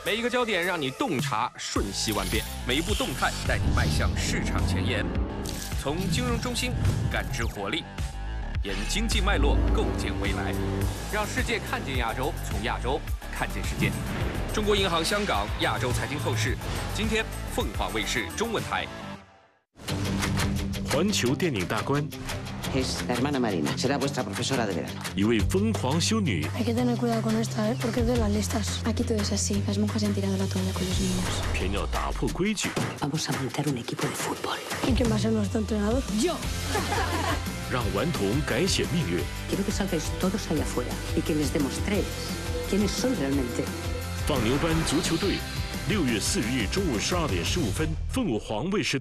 每一个焦点让你洞察瞬息万变，每一步动态带你迈向市场前沿。从金融中心感知活力，沿经济脉络构建未来，让世界看见亚洲，从亚洲看见世界。中国银行香港亚洲财经透视，今天凤凰卫视中文台。 环球电影大观。 Es la hermana Marina, será vuestra profesora de verano. 一位疯狂修女。 Hay que tener cuidado con esta, porque es de las listas. Aquí todo es así. Las monjas han tirado la toalla con los niños. 偏要打破规矩。 Vamos a montar un equipo de fútbol. ¿Y quién va a ser nuestro entrenador? ¡Yo! 让顽童改写命运。 Quiero que salgáis todos allá afuera y que les demostréis quiénes sois realmente. 放牛班足球队，6月4日中午12点15分，凤凰卫视。